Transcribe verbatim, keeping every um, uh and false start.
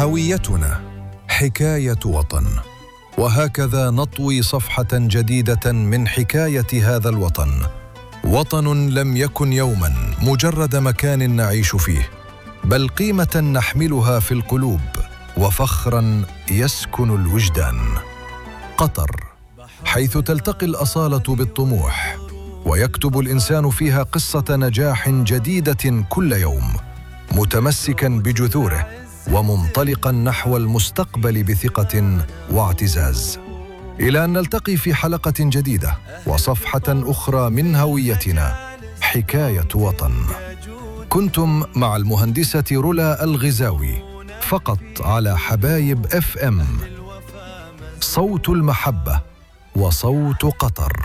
هويتنا حكاية وطن، وهكذا نطوي صفحة جديدة من حكاية هذا الوطن. وطن لم يكن يوما مجرد مكان نعيش فيه، بل قيمة نحملها في القلوب وفخرا يسكن الوجدان. قطر، حيث تلتقي الأصالة بالطموح ويكتب الإنسان فيها قصة نجاح جديدة كل يوم، متمسكا بجذوره ومنطلقا نحو المستقبل بثقة واعتزاز. إلى أن نلتقي في حلقة جديدة وصفحة أخرى من هويتنا، حكاية وطن. كنتم مع المهندسة رولا الغزاوي، فقط على حبايب اف ام، صوت المحبة وصوت قطر.